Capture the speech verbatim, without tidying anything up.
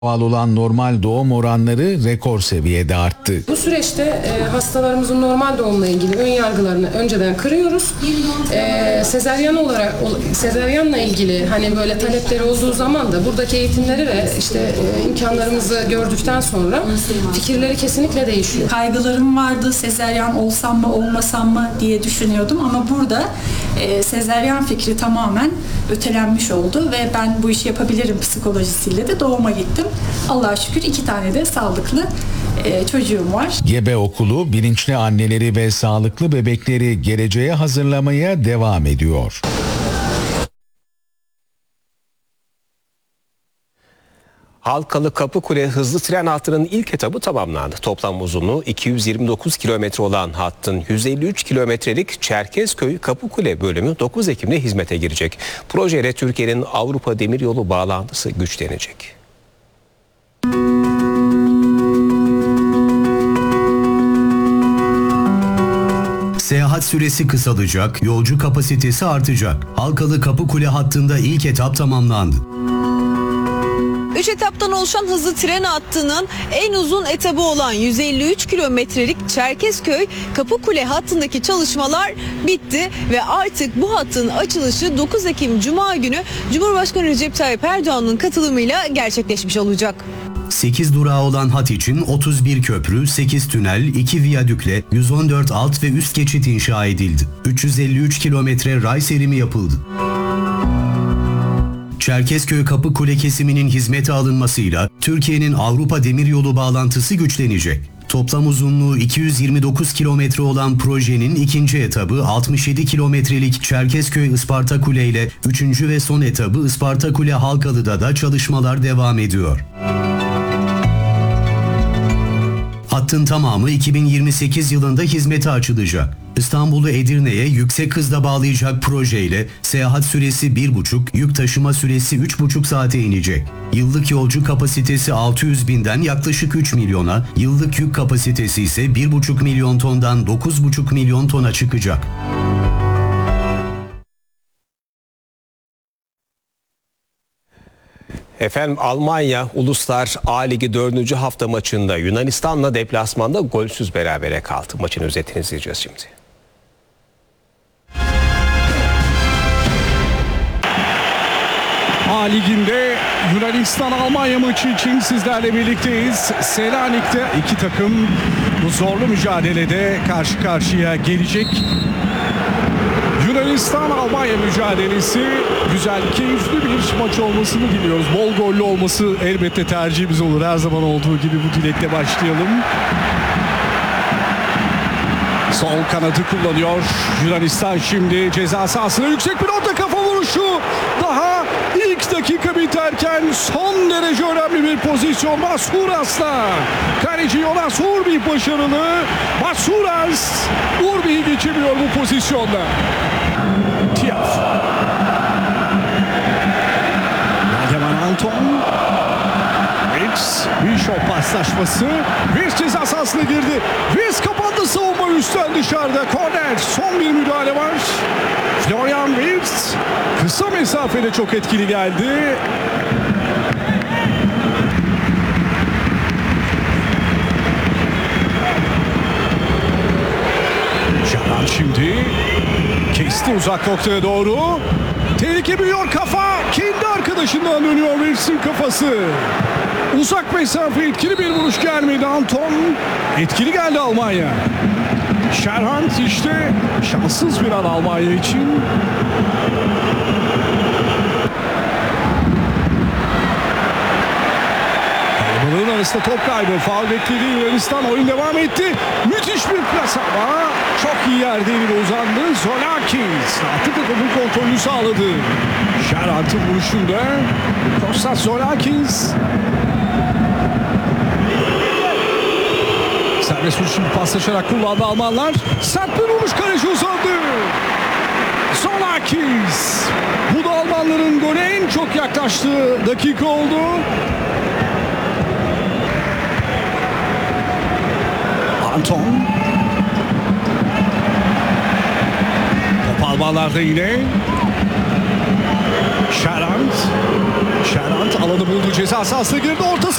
Bağlı olan normal doğum oranları rekor seviyede arttı. Bu süreçte e, hastalarımızın normal doğumla ilgili ön yargılarını önceden kırıyoruz. E, sezaryen olarak sezaryenle ilgili hani böyle talepleri olduğu zaman da buradaki eğitimleri ve işte e, imkanlarımızı gördükten sonra fikirleri kesinlikle değişiyor. Kaygılarım vardı, sezaryen olsam mı olmasam mı diye düşünüyordum ama burada e, sezaryen fikri tamamen ötelenmiş oldu ve ben bu işi yapabilirim psikolojisiyle de doğuma gittim. Allah'a şükür iki tane de sağlıklı e, çocuğum var. Gebe Okulu bilinçli anneleri ve sağlıklı bebekleri geleceğe hazırlamaya devam ediyor. Halkalı Kapıkule hızlı tren hattının ilk etabı tamamlandı. Toplam uzunluğu iki yüz yirmi dokuz kilometre olan hattın yüz elli üç kilometrelik Çerkezköy Kapıkule bölümü dokuz Ekim'de hizmete girecek. Projeyle Türkiye'nin Avrupa Demiryolu bağlantısı güçlenecek. Seyahat süresi kısalacak, yolcu kapasitesi artacak. Halkalı Kapıkule hattında ilk etap tamamlandı. Üç etaptan oluşan hızlı tren hattının en uzun etabı olan yüz elli üç kilometrelik Çerkezköy Kapıkule hattındaki çalışmalar bitti ve artık bu hattın açılışı dokuz Ekim Cuma günü Cumhurbaşkanı Recep Tayyip Erdoğan'ın katılımıyla gerçekleşmiş olacak. sekiz durağı olan hat için otuz bir köprü, sekiz tünel, iki viyadükle yüz on dört alt ve üst geçit inşa edildi. üç yüz elli üç kilometre ray serimi yapıldı. Çerkezköy Kapıkule kesiminin hizmete alınmasıyla Türkiye'nin Avrupa Demiryolu bağlantısı güçlenecek. Toplam uzunluğu iki yüz yirmi dokuz kilometre olan projenin ikinci etabı altmış yedi kilometrelik Çerkezköy Ispartakule ile üçüncü ve son etabı Ispartakule Halkalı'da da çalışmalar devam ediyor. Hattın tamamı iki bin yirmi sekiz yılında hizmete açılacak. İstanbul'u Edirne'ye yüksek hızla bağlayacak projeyle seyahat süresi bir buçuk, yük taşıma süresi üç buçuk saate inecek. Yıllık yolcu kapasitesi altı yüz binden yaklaşık üç milyona, yıllık yük kapasitesi ise bir buçuk milyon tondan dokuz buçuk milyon tona çıkacak. Efendim Almanya Uluslar A Ligi dördüncü hafta maçında Yunanistan'la deplasmanda golsüz berabere kaldı. Maçın özetini izleyeceğiz şimdi. A Ligi'nde Yunanistan-Almanya maçı için sizlerle birlikteyiz. Selanik'te iki takım bu zorlu mücadelede karşı karşıya gelecek. Yunanistan-Almanya mücadelesi güzel, keyifli bir maç olmasını diliyoruz. Bol gollü olması elbette tercihimiz olur. Her zaman olduğu gibi bu dilekle başlayalım. Sol kanadı kullanıyor Yunanistan şimdi ceza sahasına yüksek bir orta kafa vuruşu. Daha ilk dakika biterken son derece önemli bir pozisyon Masuras'la. Kaleci Jonas Urbi başarılı. Masuras Urbi'yi geçemiyor bu pozisyonda. Tiaf. Nageman Anton. Wirtz. Bishop paslaşması. Wirtz ceza sahasına girdi. Wirtz kapandı, savunma üstten dışarıda. Korner. Son bir müdahale var. Florian Wirtz kısa mesafede çok etkili geldi. Şahan şimdi kesti uzak noktaya doğru. Tehlike büyüyor, kafa kendi arkadaşından dönüyor Wirtz'in kafası. Uzak mesafe etkili bir vuruş gelmedi Anton. Etkili geldi Almanya. Şerhant işte şanssız bir an Almanya için. Kalabalığın arasında top kaybı. Faul bekledi Yunanistan. Oyun devam etti. Müthiş bir plas ama çok iyi yerde eline uzandı. Zolakis artık topun kontrolünü sağladı. Şerhant'ın vuruşunda Kostas Zolakis. Serbest vuruş şimdi paslaşarak kullandı Almanlar. Sert bir vuruş, kaleci uzandı. Zolakis. Bu da Almanların gole en çok yaklaştığı dakika oldu. Anton. Top Almanlarda yine. Şerant. Şerant alanı buldu, ceza sahasına girdi, ortası